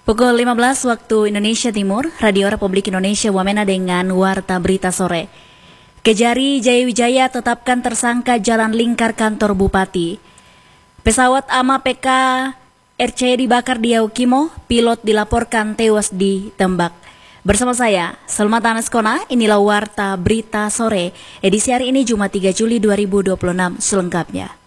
Pukul 15 waktu Indonesia Timur, Radio Republik Indonesia Wamena dengan Warta Berita Sore. Kejari Jayawijaya tetapkan tersangka Jalan Lingkar kantor Bupati. Pesawat AMA PK RC dibakar di Yaukimo, pilot dilaporkan tewas di Tembak. Bersama saya, Selma Tanaskona, inilah Warta Berita Sore, edisi hari ini Jumat 3 Juli 2026 selengkapnya.